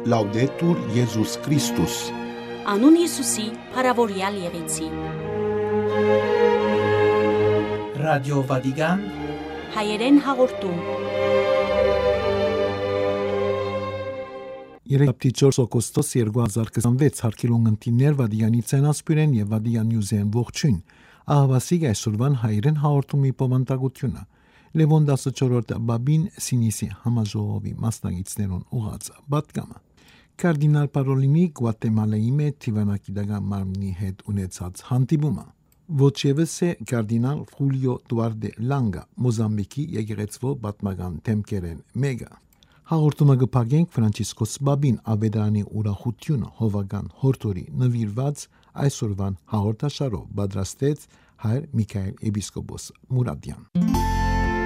Laudetur Jesus Christus. Անուն Հիսուսի փառավորյալ եղեցի։ Ռադիո Վատիկան Հայերեն հաղորդում։ Երեքաբթի 4 օգոստոս 2026 հարկելուն ընտիներ Վատիկանի ցենասպյուրեն եւ Վատիկան նյուզեն ողջույն։ Ահավասիկ այսօրվան հայերեն հաղորդումի պոմանդագությունը Լևոն 14-րդ բաբին Սինիսի համաժողովի մասնագետներուն ուղղած պատգամը Կարդինալ Պարոլինի Գուատեմալայի մեջ Տիվանակի դագան մարմնի հետ ունեցած հանդիպումը ոչ եւս է Կարդինալ Խուլիո Դուարդե Լանգա Մոզամբիկի եկեղեցվո պատմական թեմքերեն մեգա Հաղորդումը կփակենք Ֆրանցիսկոս Բաբին Աբեդանի ուրախությունը հովական հորտորի նվիրված այսօրվան հաղորդաշարով պատրաստեց հայր Միքայել Էպիսկոպոս Մուրադյան